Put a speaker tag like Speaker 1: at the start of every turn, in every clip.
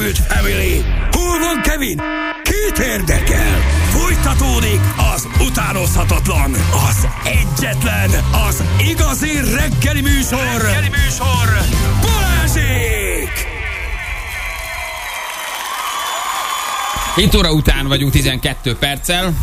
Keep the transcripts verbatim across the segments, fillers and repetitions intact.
Speaker 1: Family. Hol van Kevin? Kit érdekel? Folytatódik az utánozhatatlan, az egyetlen, az igazi reggeli műsor, reggeli műsor, Balázsék!
Speaker 2: hét óra után vagyunk tizenkét perccel.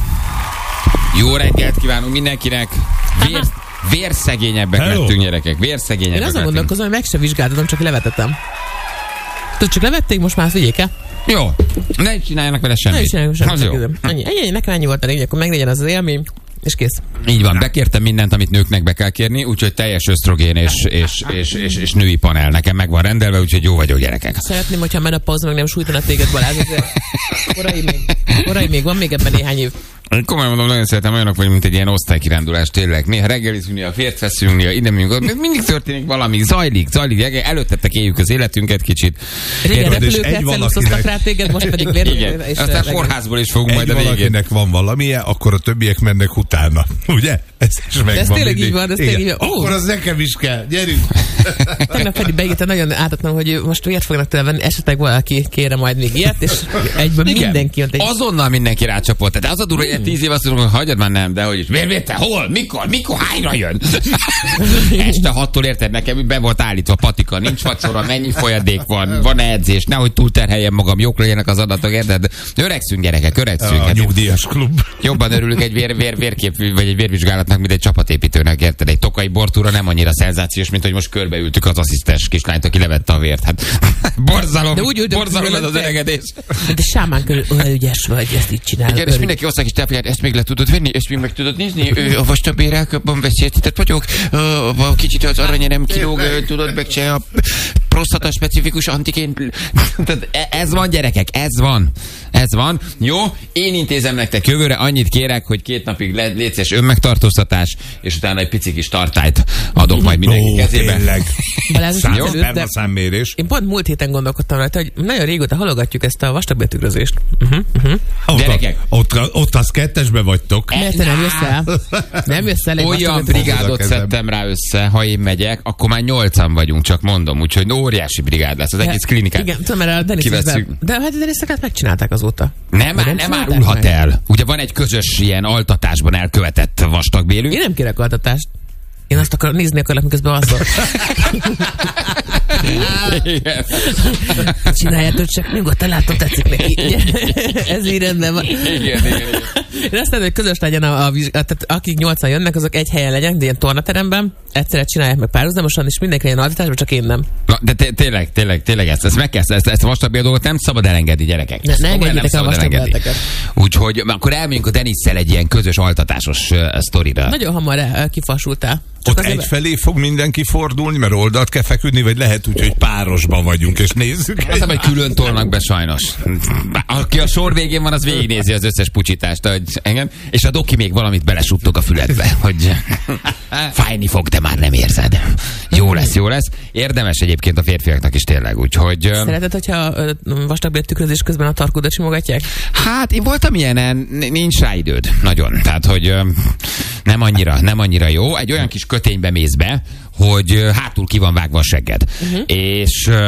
Speaker 2: Jó reggelt kívánunk mindenkinek. Vér, vérszegényebbek
Speaker 3: Hello.
Speaker 2: lettünk, gyerekek. Vérszegényebbek
Speaker 4: Én azon
Speaker 2: lettünk.
Speaker 4: gondolkozom, hogy meg se vizsgáltatom, csak levetettem. Tudod, csak levették, most már figyeljék-e?
Speaker 2: Jó, ne is csináljanak vele semmit.
Speaker 4: Ne is csináljuk semmit.
Speaker 2: Az jó.
Speaker 4: Ennyi, ennyi, nekem ennyi volt a lényeg, akkor meglegyen az az élmény, és kész.
Speaker 2: Így van, bekértem mindent, amit nőknek be kell kérni, úgyhogy teljes ösztrogén és, és, és, és, és női panel nekem meg van rendelve, úgyhogy jó vagyok, gyerekek.
Speaker 4: Szeretném, hogyha a menopauza meg nem sújtana téged, Balázs, azért korai még, korai még, van még ebben néhány év.
Speaker 2: Én komolyan mondom, nagyon szeretem, olyanok vagyunk, mint egy ilyen osztálykirándulás, tényleg. Néha reggelizünk, néha fért veszünk, néha ide megyünk, mindig történik valami, zajlik, zajlik, előttetek éljük az életünket kicsit.
Speaker 4: Régen
Speaker 3: Érted, és
Speaker 4: repülőkkel
Speaker 3: egy
Speaker 4: celuszoztak
Speaker 3: valakinek-
Speaker 4: rá téged, most pedig vér...
Speaker 2: Igen,
Speaker 4: és
Speaker 2: aztán
Speaker 4: reggel.
Speaker 2: kórházból is fogunk majd
Speaker 3: Egy
Speaker 2: a végén.
Speaker 3: valakinek van valamilyen, akkor a többiek mennek utána. Ugye? Ez is megvan.
Speaker 4: ez tényleg
Speaker 3: mindig.
Speaker 4: így van, ez
Speaker 3: Igen.
Speaker 4: tényleg így van. Ó.
Speaker 3: Akkor az nekem is kell. Gyerünk!
Speaker 4: Tegnap pedig beírta nagyon átadtam, hogy most miért fognak tőle venni, esetleg valaki kére majd még ilyet, és egyből
Speaker 2: Igen.
Speaker 4: mindenki jött egy...
Speaker 2: Azonnal mindenki rácsapott. Tehát az a durva, hogy tíz év azt mondom, hogy hagyjad már nem, de hogy is. Miért, miért te? Hol? Mikor? Mikor? Hányra jön? Este hattól érted, nekem be volt állítva patika, nincs vacsora, mennyi folyadék van, van edzés, nehogy túlterheljem magam, jók legyenek az adatok, érted? Öregszünk, gyerekek, öregszünk.
Speaker 3: A
Speaker 2: Hát
Speaker 3: nyugdíjas klub.
Speaker 2: jobban örülök egy vér, vér, vérkép, vagy egy vérvizsgálatnak, mint egy csapatépítőnek, érted? Egy tokai bortúra nem annyira szenzációs, mint hogy most körbeültük az asszisztens kislányt, aki levette a vért. Hát borzalom,
Speaker 4: De úgy ültök
Speaker 2: borzalom ez az
Speaker 4: körülötte.
Speaker 2: öregedés.
Speaker 4: De sámán körül olyan ügyes vagy, ezt így csinál.
Speaker 2: Igen, és mindenki osztály is tápját, ezt még le tudod venni, ezt még meg tudod nézni, Ö, a vastagbérelköbben veszélyeztetett vagyok, Ö, a kicsit az aranyerem kilóg, ö, tudod, meg se a prostata specifikus antigén. Tehát e- ez van, gyerekek, ez van. Ez van. Jó, én intézem nektek jövőre, annyit kérek, hogy két napig le- létszés önmegtartóztatás, és utána egy pici kis tartályt adok majd mindenki
Speaker 3: Ó,
Speaker 2: kezébe.
Speaker 3: tényleg.
Speaker 4: Balázs,
Speaker 3: Szám,
Speaker 4: jó, de-
Speaker 3: perma számmérés.
Speaker 4: Én pont múlt héten gondolkodtam rajta, hogy nagyon régóta halogatjuk ezt a vastagbéltükrözést. Uh-huh, uh-huh.
Speaker 3: Ott,
Speaker 2: Gyerekek.
Speaker 3: ott, ott az kettesbe vagytok.
Speaker 4: Miért te nem jössz el? Nem jössz el egy
Speaker 2: Olyan
Speaker 4: vastagbéltükrözést?
Speaker 2: brigádot
Speaker 3: kezem.
Speaker 2: szedtem rá össze, ha én megyek, akkor már nyolcan vagyunk, csak mondom, úgyhogy óriási brigád lesz, az egész klinikát.
Speaker 4: Igen, tudom, mert a Denis
Speaker 2: kivesszük.
Speaker 4: Izben- De hát a Deniszeket megcsinálták azóta.
Speaker 2: Nem,
Speaker 4: Vagy
Speaker 2: már, nem
Speaker 4: csinálták
Speaker 2: árulhat
Speaker 4: meg?
Speaker 2: el. Ugye van egy közös ilyen altatásban elkövetett vastagbélünk.
Speaker 4: Én nem kérek altatást. Én azt akar, nézni akarok, miközben alszol.
Speaker 2: Igen.
Speaker 4: Csináljátok csak nyugodtan, látom, tetszik neki. Ez így rendben van.
Speaker 2: Igen, igen, igen.
Speaker 4: Én azt mondom, hogy közös legyen a, a vizsgálat, tehát akik nyolcan jönnek, azok egy helyen legyenek, de ilyen tornateremben, egyszerre csinálják meg párhuzamosan, és mindenki legyen altatásban, csak én nem.
Speaker 2: Na, de té- tényleg, tényleg, tényleg ezt, ezt meg kell, ezt, ezt a vastagbél dolgot nem szabad elengedni, gyerekek.
Speaker 4: Ne-
Speaker 2: Ezt
Speaker 4: ne
Speaker 2: komolyan
Speaker 4: engedjétek el a
Speaker 2: szabad elengedni.
Speaker 4: vastagbélteket.
Speaker 2: Úgyhogy akkor elmegyünk a Denisszel egy ilyen közös altatásos uh, sztorira.
Speaker 4: Nagyon hamar eh, kifasultál. Csak
Speaker 3: Ott
Speaker 4: azért-
Speaker 3: egyfelé fog mindenki fordulni, mert oldalt kell feküdni, vagy lehet úgy, hogy párosban vagyunk, és nézzük.
Speaker 2: Azt hiszem, hogy külön tolnak be sajnos. Aki a sor végén van, az végignézi az összes pucsítást, hogy engem, és a doki még valamit belesuttog a füledbe, hogy fájni fog, de már nem érzed. Jó lesz, jó lesz. Érdemes egyébként a férfiaknak is tényleg, úgyhogy... ö,
Speaker 4: Szereted, hogyha ö, vastagbéltükrözés közben a tarkódat simogatják?
Speaker 2: Hát, én voltam ilyenen, n- nincs rá időd. Nagyon. Tehát, hogy ö, nem annyira, nem annyira jó. Egy olyan kis köténybe mész be, hogy ö, hátul ki van vágva a segged. Uh-huh. És... Ö,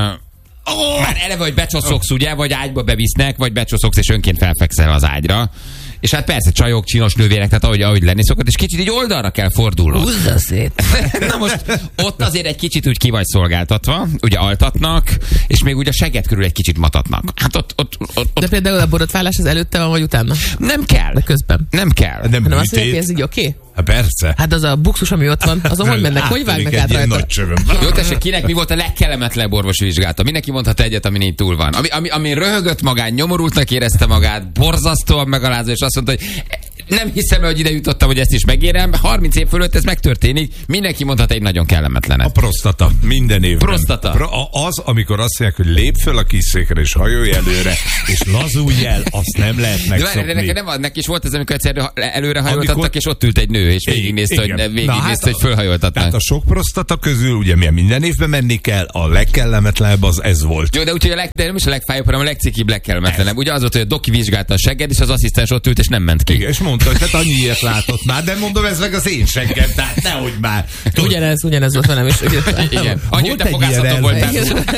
Speaker 2: oh! Már eleve, hogy becsoszogsz, ugye, vagy ágyba bevisznek, vagy becsoszogsz, és önként felfekszel az ágyra. És hát persze csajok, csinos nővérek, tehát ahogy, ahogy lenni szokott, és kicsit így oldalra kell fordulnod.
Speaker 4: Húzza szét!
Speaker 2: Na most ott azért egy kicsit úgy ki vagy szolgáltatva, ugye altatnak, és még ugye a segged körül egy kicsit matatnak. Hát ott, ott, ott, ott
Speaker 4: De például a borotválás az előtte van, vagy utána?
Speaker 2: nem kell.
Speaker 4: De közben.
Speaker 2: Nem kell.
Speaker 3: Nem
Speaker 4: Hanem azt mondják, hogy
Speaker 3: műtét.
Speaker 4: ez így oké? Okay?
Speaker 3: Hát persze.
Speaker 4: Hát az a buxus, ami ott van, azon hogy mennek? Hogy vágnak
Speaker 3: Átölik
Speaker 4: át
Speaker 3: egy ilyen
Speaker 4: rajta?
Speaker 3: nagy csövön.
Speaker 2: Jó, tessék, kinek mi volt a legkellemetlenebb orvosi vizsgálata? Mindenki mondhat egyet, ami így túl van. Ami, ami, ami röhögött magát, nyomorultnak érezte magát, borzasztóan megalázó, és azt mondta, hogy nem hiszem, hogy ide jutottam, hogy ezt is megérem. harminc év fölött ez megtörténik. Mindenki mondhat egy nagyon kellemetlenet.
Speaker 3: A prostata. Minden évben.
Speaker 2: Prostata.
Speaker 3: Pro, a- az, amikor azt mondják, hogy lép föl a kis székre, és hajolj előre, és lazulj el, azt nem lehet
Speaker 2: De várj,
Speaker 3: megszokni.
Speaker 2: nekem nem ad, neki is volt ez, amikor egyszer előre hajoltattak,
Speaker 3: Amikor-
Speaker 2: és ott ült egy nő, és végignézte, hogy,
Speaker 3: Igen.
Speaker 2: végignézte,
Speaker 3: Na, hát
Speaker 2: hogy
Speaker 3: a-
Speaker 2: fölhajoltatnak.
Speaker 3: Tehát a sok prostata közül, ugye milyen minden évben menni kell, a legkellemetlenebb az ez volt.
Speaker 2: Jó, de úgyhogy a leg, de nem is a legfájóbb, hanem a legcikibb, legkellemetlenebb. Ugye az volt, hogy a doki vizsgálta a segged, és az asszisztens ott ült, és nem ment ki.
Speaker 3: Igen, és mondta, mondta, hogy hát annyi ilyet látott már, de mondom, ez meg az én seggem, tehát nehogy már.
Speaker 4: Ugyanez, ugyanez volt velem is.
Speaker 2: Igen. Annyi, hogy te fogászaton voltál.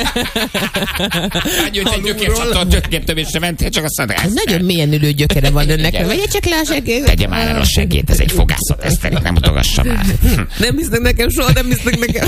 Speaker 2: Annyi, hogy egy gyökércsattal gyökértövésre mentél, csak azt mondta,
Speaker 4: ez nagyon mélyen ülő gyökere van önnek. Vegye csak le a segét.
Speaker 2: Tegye már el a segét, ez egy fogászat, ezt pedig nem utogassa már.
Speaker 4: Nem hisznek nekem soha, nem hisznek nekem.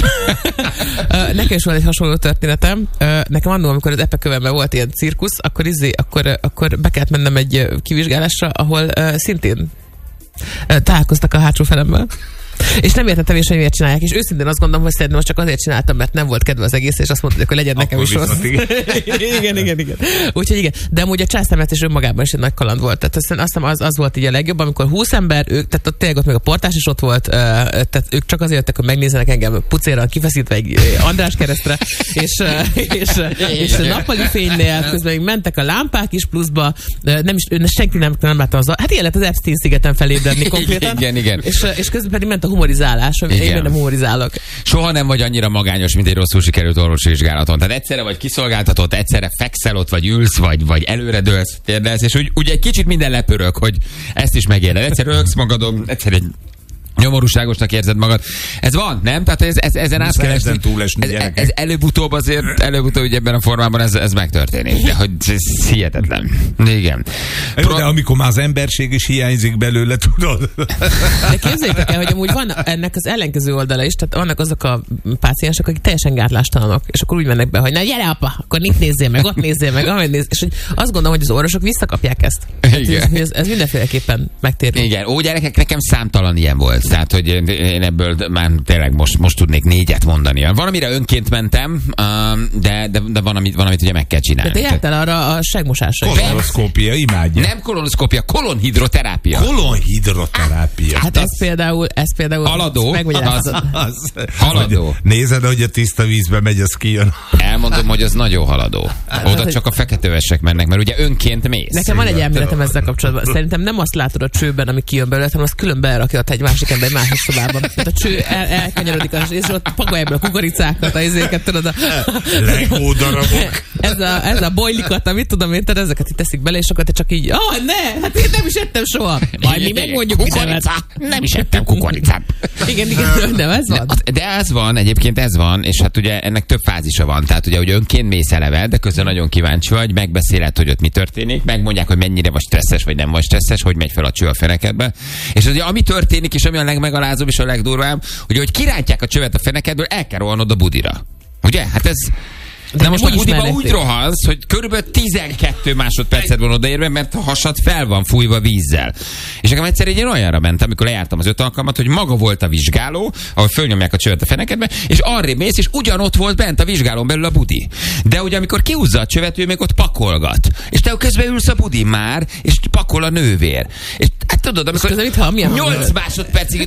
Speaker 4: Nekem is van egy hasonló történetem. Nekem annól, amikor az Epekövemben volt ilyen cirkusz, akkor, izé, akkor, akkor be kellett mennem egy kivizsgálásra, ahol szintén találkoztak a hátsó felemmel. És nem értettem is, hogy miért csinálják. És őszintén azt gondolom, hogy szerintem most csak azért csináltam, mert nem volt kedve az egész, és azt mondták, hogy legyen nekem is rossz. igen, igen, igen. Úgyhogy igen. De amúgy a császármetszés önmagában is egy nagy kaland volt. Tehát azt hiszem az, az volt így a legjobb, amikor húsz ember, ők, tehát ott tényleg ott még a portás is ott volt, tehát ők csak azért jöttek, hogy megnézzenek engem pucéran kifeszítve egy András keresztre, és, és, és nappali fénynél közben még mentek a lámpák is pluszba, nem is, senki nem, nem látta az, hát ilyen lett az Epstein szigeten felébredni konkrétan.
Speaker 2: Igen, igen.
Speaker 4: És, és közben pedig ment a humorizálás, hogy én nem humorizálok.
Speaker 2: Soha nem vagy annyira magányos, mint egy rosszul sikerült orvosi vizsgálaton. Tehát egyszerre vagy kiszolgáltatott, egyszerre fekszel ott, vagy ülsz, vagy, vagy előre dőlsz, térdelsz, és úgy, úgy egy kicsit minden lepörög, hogy ezt is megéled. Egyszer rögsz magadon, egyszer egy nyomorúságosnak érzed magad. Ez van, nem? Tehát ez, ez, ezen át kell esni. Ez, ez előbb-utóbb azért, előbb-utóbb ugye ebben a formában ez, ez megtörténik. De hogy ez hihetetlen. Igen.
Speaker 3: Pro... De amikor már az emberség is hiányzik belőle, tudod?
Speaker 4: De képzeljétek el, hogy amúgy van ennek az ellenkező oldala is, tehát vannak azok a páciensek, akik teljesen gátlástalanok, és akkor úgy mennek be, hogy na gyere apa, akkor itt nézzél meg, ott nézzél meg, amely nézzél. És hogy azt gondolom, hogy az orvosok visszakapják ezt.
Speaker 2: Igen.
Speaker 4: Ez, ez mindenféleképpen megtérül.
Speaker 2: Igen. Ó, gyerekek, nekem számtalan ilyen volt. Tehát, hogy én ebből már tényleg most, most tudnék négyet mondani. Van, amire önként mentem, de, de, de van, amit, van, amit ugye meg kell csinálni.
Speaker 4: De te jártál arra a segmosásra.
Speaker 3: Kolonoszkópia, imádja.
Speaker 2: Nem kolonoszkópia, kolonhidroterápia.
Speaker 3: Kolonhidroterápia.
Speaker 4: Hát ez például, ez például...
Speaker 2: Haladó. Az,
Speaker 3: az,
Speaker 2: haladó.
Speaker 3: Nézed, hogy a tiszta vízbe megy, az kijön.
Speaker 2: Elmondom, hogy az nagyon haladó. Oda csak a feketővesek mennek, mert ugye önként mész.
Speaker 4: Nekem van egy elméletem ezzel kapcsolatban. Szerintem nem azt látod a csőben, ami kijön belőle, hanem azt külön belerakja ott egy másik ember egy másik szobában. Tehát a cső el, elkanyarodik, és ott pakolja ebből a kukoricákat, a izéket, tudod, a...
Speaker 3: Legó darabok.
Speaker 4: Ez a, ez a bojlikat, amit tudom én, tehát ezeket itt teszik bele, és akkor te csak így, ah, ne, hát én nem is ettem soha. Majd mi megmondjuk,
Speaker 2: kukorica. Nem is ettem kukoricát.
Speaker 4: Igen, igen, nem, ez van.
Speaker 2: De, de ez van, egyébként ez van, és hát ugye ennek több fázisa van. Tehát ugye, hogy önként mész eleve, de közben nagyon kíváncsi vagy, megbeszéled, hogy ott mi történik, megmondják, hogy mennyire vagy stresszes, vagy nem vagy stresszes, hogy megy fel a cső a fenekedbe. És ugye, ami történik, és ami a legmegalázóbb és a legdurvább, hogy hogy kirántják a csövet a fenekedből, el kell rohanod a budira. Ugye? Hát ez... De, de most a budiba úgy rohansz, hogy körülbelül tizenkét másodpercet van odaérve, mert a hasad fel van fújva vízzel. És nekem egyszer egy olyanra mentem, amikor lejártam az öt alkalmat, hogy maga volt a vizsgáló, ahol fölnyomják a csövet a fenekedbe, és arrébb mész, és ugyanott volt bent a vizsgálón belül a budi. De ugye amikor kihúzza a csövet, ő még ott pakolgat. És te közben ülsz a budi már, és pakol a nővér. És hát tudod, amikor nyolc másodpercig...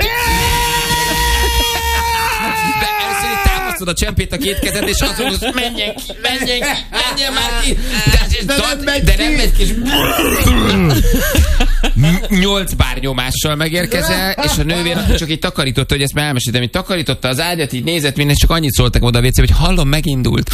Speaker 2: a csempét a két kezed, és azt mondod, hogy menjen ki, menjen ki, menjen már ki. De, de, nem, megy de nem megy ki. Nyolc bár nyomással megérkezel, és a nővér csak így takarította, hogy ezt már elmesítem, hogy takarította az ágyat, így nézett minden, csak annyit szóltak oda a vécébe, hogy hallom, megindult.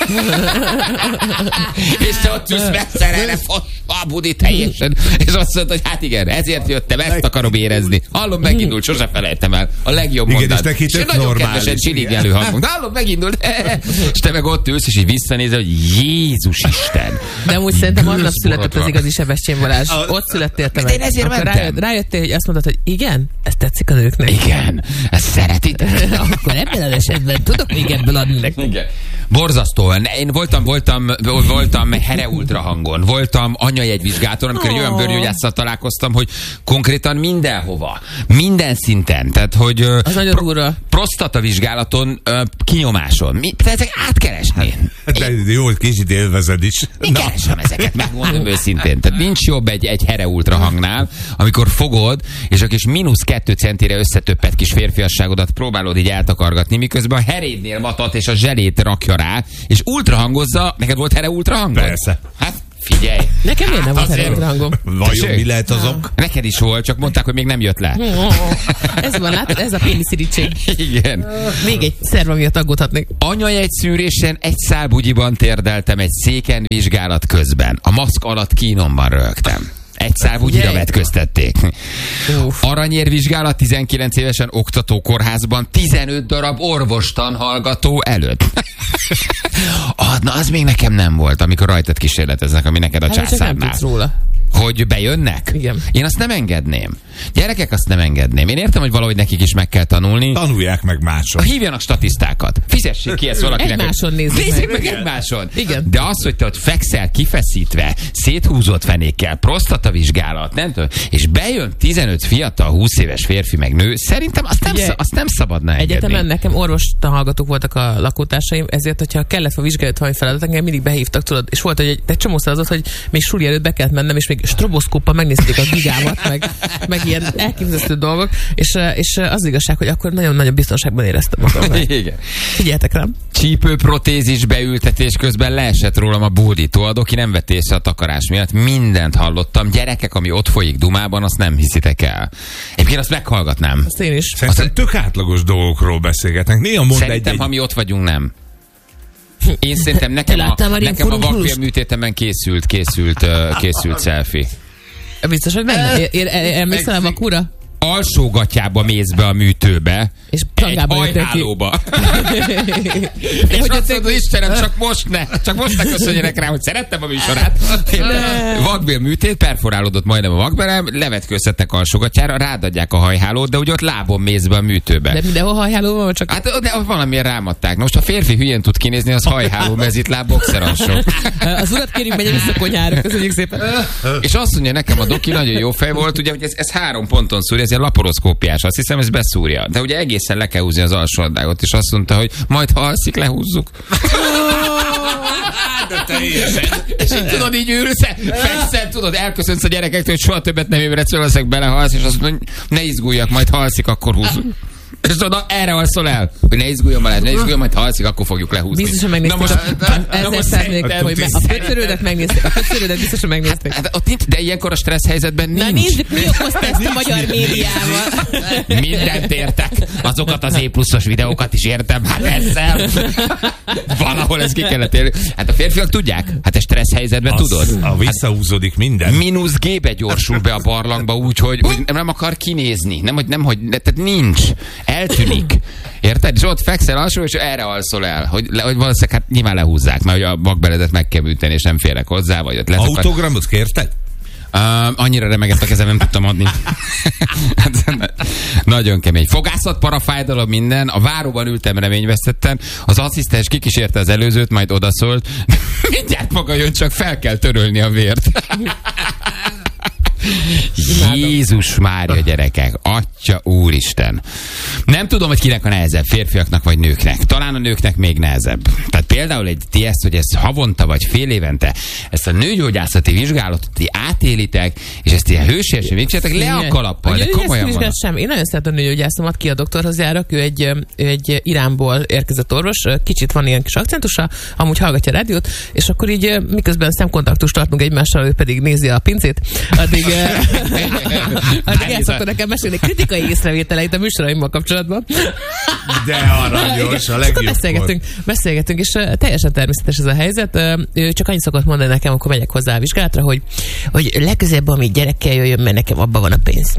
Speaker 2: És te ott ülsz messzerre, a budi teljesen. És azt mondta, hogy hát igen, ezért jöttem, ezt akarom érezni. Hallom, megindult, sose felejtem el. A legjobb mondat. És nagyon kedvesen csiligelő hangunk. Hallom, megindult. És te meg ott ülsz, és így visszanézel, hogy Jézus Isten.
Speaker 4: De amúgy szerintem annak született az igazi Sebestyén Balázs. Ott születtél te meg.
Speaker 2: Én ezért
Speaker 4: akkor
Speaker 2: mentem.
Speaker 4: Rájött, rájöttél, hogy azt mondtad, hogy igen, ez tetszik a nőknek.
Speaker 2: Igen, ezt szeretitek.
Speaker 4: Akkor ebben az esetben tudok még ebből adni nekünk.
Speaker 2: Igen. Borzasztóan. Én voltam, voltam, voltam Here Ultra hangon, voltam anyajegyvizsgáton, amikor egy olyan bőrgyógyásszal találkoztam, hogy konkrétan mindenhova, minden szinten, tehát hogy
Speaker 4: az nagyon durva.
Speaker 2: Prostata vizsgálaton, kinyomáson. Mi, ezek átkeresni.
Speaker 3: De jó, kicsit élvezed is.
Speaker 2: Én Na. keresem ezeket, megmondom őszintén. Tehát nincs jobb egy, egy Here Ultra hangnál, amikor fogod, és a kis mínusz kettő centire összetöppet kis férfiasságodat próbálod így eltakargatni, miközben a herédnél matat és a zselét rakja rá, és ultrahangozza. Neked volt Here Ultra hangod?
Speaker 3: Persze.
Speaker 2: Hát figyelj.
Speaker 4: Nekem miért nem volt Here Ultra hangom?
Speaker 3: Vajon mi lehet az ok?
Speaker 2: Neked is volt, csak mondták, hogy még nem jött le.
Speaker 4: Ez van, látod? Ez a péniszirigység.
Speaker 2: Igen.
Speaker 4: Még egy szerv, amiatt aggódhatnék.
Speaker 2: Anyajegy szűrésen egy szálbugyiban térdeltem egy széken vizsgálat közben. A maszk alatt kínomban röhögtem. Egy szál bugyira vetköztették. Aranyérvizsgálat tizenkilenc évesen oktatókórházban tizenöt darab orvostan hallgató előtt. Ah, na az még nekem nem volt, amikor rajtad kísérleteznek, ami neked a
Speaker 4: hát,
Speaker 2: császárnál. Hogy bejönnek?
Speaker 4: Igen.
Speaker 2: Én azt nem engedném. Gyerekek, azt nem engedném. Én értem, hogy valahogy nekik is meg kell tanulni.
Speaker 3: Tanulják meg máson.
Speaker 2: Hívjanak statisztákat. Fizessék ki ezt valakinek.
Speaker 4: Egymáson nézzük
Speaker 2: Nézzük
Speaker 4: meg.
Speaker 2: meg egymáson.
Speaker 4: Igen.
Speaker 2: De az, hogy te ott fekszel kifeszítve, széthúzott fenékkel, prostatavizsgálat, nem tudom, és bejön tizenöt fiatal, húsz éves férfi meg nő, szerintem azt nem,
Speaker 4: Ugye,
Speaker 2: azt nem szabadna engedni.
Speaker 4: Egyetemen nekem orvostan hallgatók voltak a lakótársaim, ezért, hogyha kellett a vizsgálat valami feladat, engem mindig behívtak, tudod, és volt, hogy egy, egy csomó az, hogy még suli előtt be kellett mennem, és még stroboszkóppal megnézték a gigámat, meg, meg ilyen elképesztő dolgok, és, és az igazság, hogy akkor nagyon-nagyon biztonságban éreztem magam.
Speaker 2: Igen.
Speaker 4: Figyeljetek rám.
Speaker 2: Csípőprotézis beültetés közben leesett rólam a bódító, a doki nem vett észre a takarás miatt. Mindent hallottam. Gyerekek, ami ott folyik Dumában, azt nem hiszitek el. Egyébként azt meghallgatnám.
Speaker 4: Azt én is.
Speaker 3: Szerintem azt tök átlagos dolgokról beszélgetnek. Néha mond
Speaker 2: Szerintem,
Speaker 3: egy-egy...
Speaker 2: ha mi ott vagyunk, nem. Én szerintem nekem a, nekem a vakbél műtétemben készült, készült, uh, készült selfie.
Speaker 4: Biztos, hogy benne? Emlékszel a vakúra?
Speaker 2: Alsógatjába mész be a műtőbe,
Speaker 4: és
Speaker 2: egy hajhálóba. És
Speaker 4: hogy
Speaker 2: azt mondod, Istenem, csak most ne, csak most ne köszönjenek rá, hogy szerettem a műsorát. Vakbél műtét, perforálódott majdnem a vakbélem, levetkőztettek alsógatjára, rádadják a hajhálót, de ugye ott lábon mész be a műtőbe.
Speaker 4: De mindenhol hajháló van, csak...
Speaker 2: Hát de valamiért rámadták. Most a férfi hülyén tud kinézni, az hajháló, mezitláb, boxeralsó.
Speaker 4: Az urat kérjük, menjen vissza konyhára, köszönjük szépen.
Speaker 2: És azt mondja nekem a doki, nagyon jó fej volt, ugye, hogy ez, ez három ponton szúr, ez ilyen laporoszkópiás, azt hiszem, ez beszúrja. De ugye egészen le kell húzni az alsó addágot, és azt mondta, hogy majd ha alszik, lehúzzuk.
Speaker 3: De teljesen.
Speaker 2: És így tudod, így ülsz, fekszel, tudod, elköszönsz a gyerekektől, hogy soha többet nem ébredsz, valószínűleg belehalsz, és azt mondja, ne izguljak, majd ha alszik, akkor húzzuk. És tudod, erre alszol el, hogy ne izguljon már, ne izguljon, majd ha alszik, akkor fogjuk lehúzni.
Speaker 4: Biztosan megnézték. Na most, ezer százalék, hogy a fötszörődet megnézték. A fötszörődet biztosan megnézték.
Speaker 2: Hát, hát, ott nincs, de ilyenkor a stressz helyzetben nincs.
Speaker 4: Na nézzük, mi okozta ezt a magyar médiával.
Speaker 2: Mindent értek. Azokat az E-pluszos videókat is értem. Hát ezzel. Valahol ezt ki kellett érni. Hát a férfiak tudják. Hát a stressz helyzetben az, tudod.
Speaker 3: A visszahúzódik minden.
Speaker 2: Mínusz G-be gyorsul be a barlangba úgy, hogy, hogy nem akar kinézni. Nem, hogy, nem, hogy tehát nincs. Eltűnik. Érted? És ott fekszel alsó, és erre alszol el. Hogy, hogy valószínűleg hát nyilván lehúzzák, mert hogy a vakbeledet meg kell műteni, és nem férek hozzá, vagy ott leszakad.
Speaker 3: Autogramot kérted?
Speaker 2: Uh, annyira remegett a kezem, nem tudtam adni. Nagyon kemény. Fogászat, parafájdalom, minden. A váróban ültem reményvesztetten. Az asszisztens kikísérte az előzőt, majd odaszólt. Mindjárt maga jön, csak fel kell törölni a vért. Jézus Mária, gyerekek, Atya Úristen. Nem tudom, hogy kinek a nehezebb, férfiaknak vagy nőknek. Talán a nőknek még nehezebb. Tehát például egy ti ezt, hogy ezt havonta vagy fél évente ezt a nőgyógyászati vizsgálatot ti átélitek, és ezt ilyen hősiesen végzétek le a kalappal, de komolyan van.
Speaker 4: Sem. Én nagyon szeretem a nőgyógyászomat, ki a doktorhoz járok, ő egy, ő egy Iránból érkezett orvos, kicsit van ilyen kis akcentusa, amúgy hallgatja a rádiót, és akkor így miközben szemkontaktust tartunk egymással, ő pedig nézi a pincét, addig addig el szokta nekem mesélni kritikai észrevételeit a műsoraimmal kapcsolatban.
Speaker 3: De aranyos, a legjobb.
Speaker 4: Beszélgetünk, beszélgetünk, és uh, teljesen természetes ez a helyzet. Uh, ő csak annyit szokott mondani nekem, amikor megyek hozzá a vizsgálatra, hogy, hogy legközelebb, ami gyerekkel jöjjön, mert nekem abban van a pénz.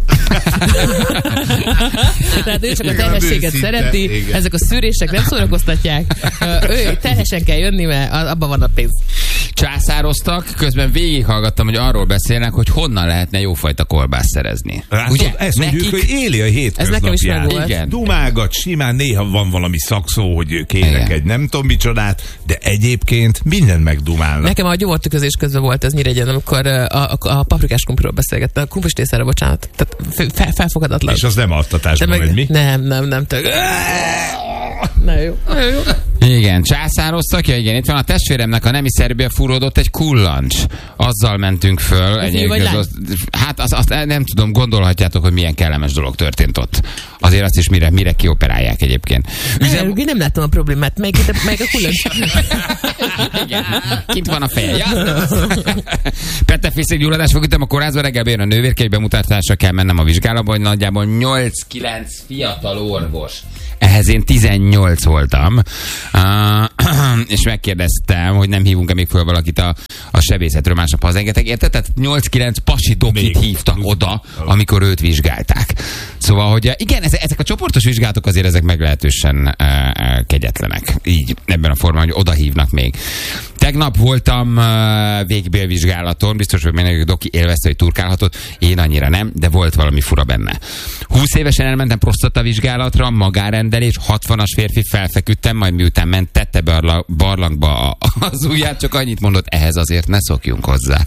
Speaker 4: Tehát ő csak a terhességet szereti, igen. Ezek a szűrések nem szórakoztatják. Uh, ő terhesen kell jönni, mert abban van a pénz.
Speaker 2: Császároztak, közben végighallgattam, hogy arról beszélnek, hogy honnan lehetne jófajta kolbászt szerezni.
Speaker 3: Hát ugye? Ezt mondjuk, nekik... hogy éli a hétköznapját.
Speaker 2: Igen.
Speaker 3: Dumágat, simán néha van valami szakszó, hogy kérek igen. egy nem tudom micsodát, de egyébként minden megdumálnak.
Speaker 4: Nekem a gyomortüközés közben volt ez Nyíregyén, amikor a, a, a paprikás kumpiról beszélgettem. A kumpistészerre, bocsánat. Tehát fel, felfogadatlan.
Speaker 3: És az nem altatásban, meg... vagy mi?
Speaker 4: Nem, nem, nem. Tök... Na jó. Na jó.
Speaker 2: Igen, császároztak, ja igen, itt van a testvéremnek a nemi szervbe fúródott egy kullancs. Azzal mentünk föl. Egyébként az, hát azt, azt nem tudom, gondolhatjátok, hogy milyen kellemes dolog történt ott. Azért azt is mire, mire kioperálják egyébként.
Speaker 4: Üzem... Nem, nem látom a problémát, meg, meg a kullancs.
Speaker 2: Igen, kint van a feje. Ja? Petefészékgyulladás fog ütem a kórházba, reggel bejön a nővérkény bemutatásra, kell mennem a vizsgálatba, hogy nagyjából nyolc-kilenc fiatal orvos Ehhez én tizennyolc voltam, uh, és megkérdeztem, hogy nem hívunk-e még föl valakit a, a sebészetről, másnap hazaengedtek. Érted? Tehát nyolc-kilenc pasi dokit hívtak oda, amikor őt vizsgálták. Szóval, hogy igen, ezek a csoportos vizsgálatok azért ezek meglehetősen uh, kegyetlenek. Így, ebben a formában, hogy oda hívnak még. Tegnap voltam uh, végbélvizsgálaton, biztos, hogy mindenki doki élvezte, hogy turkálhatott. Én annyira nem, de volt valami fura benne. húsz évesen elmentem prostatavizsgálatra, magárendelés, hatvanas férfi, felfeküdtem, majd miután ment, tette barla, barlangba az ujját, csak annyit mondott, ehhez azért ne szokjunk hozzá.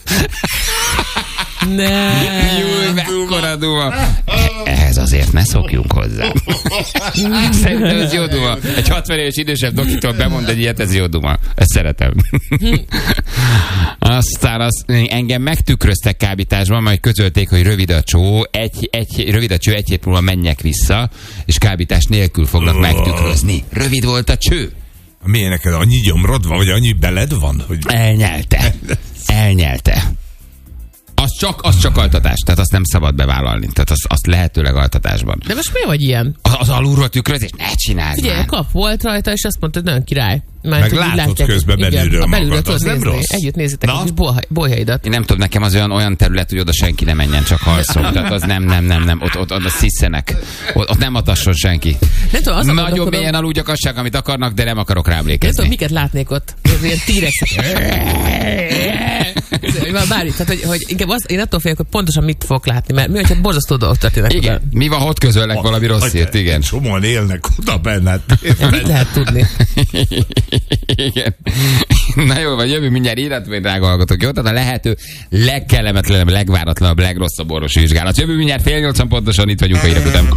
Speaker 4: Ne.
Speaker 2: Júj, mekkora duma. Ehhez azért ne szokjunk hozzá. Szerintem ez jó duma. Egy hatvan éves idősebb dokitól bemond egy ilyet, ez jó duma. Ezt szeretem. Aztán az, engem megtükröztek kábításban, majd közölték, hogy rövid a csó, egy, egy, rövid a cső, egy hét múlva menjek vissza, és kábítás nélkül fognak megtükrözni. Rövid volt a cső.
Speaker 3: Miért neked annyi gyomrod van, vagy annyi beled van? Hogy...
Speaker 2: Elnyelte. Elnyelte. Az csak, az csak altatás, tehát azt nem szabad bevállalni. Tehát azt, azt lehetőleg altatásban.
Speaker 4: De most miért vagy ilyen?
Speaker 2: Az, az alulról tükrözés? Ne csináld
Speaker 4: Ugye,
Speaker 2: már.
Speaker 4: kap volt rajta, és azt mondta, hogy nagyon király. Már
Speaker 3: meg látod közben belülről magad, az nem rossz.
Speaker 4: Együtt nézzétek a kis bolyhaidat.
Speaker 2: Én nem tudom, nekem az olyan, olyan terület, hogy oda senki nem menjen, csak halszok. Tehát az nem, nem, nem, nem. Ott, ott, ott sziszenek. Ott, ott nem atasson senki.
Speaker 4: Nem tudom, az a
Speaker 2: nagyon mélyen aludjakassák, amit akarnak, de nem akarok ráblékezni.
Speaker 4: Nem tudom, miket látnék ott. Ilyen tírexek. Bármi, tehát, hogy, hogy inkább az, én attól félek, hogy pontosan mit fogok látni, mert mi, hogyha borzasztó dolgok történnek.
Speaker 2: Igen, oda. Mi van, ott közölnek valami rossz ért, igen.
Speaker 3: Csomóan élnek oda benned.
Speaker 4: Mit lehet tudni?
Speaker 2: Igen. Na jó, vagy jövő mindjárt írható, drága hallgatók, jó? Tehát a lehető legkellemetlenebb, legváratlanabb, legrosszabb orvosi vizsgálat. Jövő mindjárt fél nyolcan pontosan itt vagyunk a hírek után.